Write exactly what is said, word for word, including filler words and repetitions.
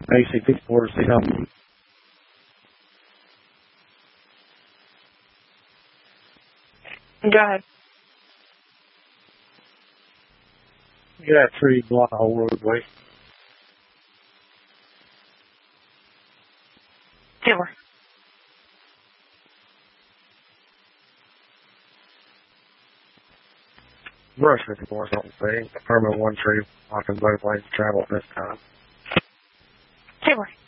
A C fifty-four, see help. Go ahead. Get that tree, block the whole roadway. Taylor. Brush fifty-four, something saying. Permanent one tree, blocking both lanes of travel at this time. Taylor.